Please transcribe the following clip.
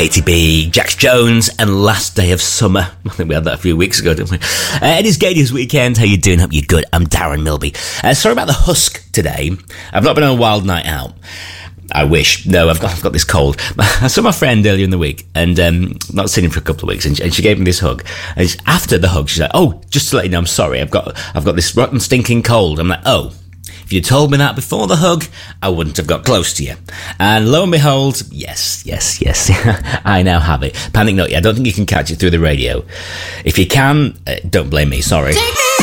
Katie B, Jax Jones, and Last Day of Summer. I think we had that a few weeks ago, didn't we? It is Gadia's Weekend. How you doing? Hope you're good. I'm Darren Milby. Sorry about the husk today. I've not been on a wild night out. I wish. No, I've got this cold. I saw my friend earlier in the week, and not seen him for a couple of weeks, and she gave me this hug. And after the hug, she's like, "Oh, just to let you know, I'm sorry. I've got this rotten, stinking cold." I'm like, "Oh, if you told me that before the hug, I wouldn't have got close to you." And lo and behold, yes, I now have it. Panic not yet. I don't think you can catch it through the radio. If you can, don't blame me. Sorry. Take me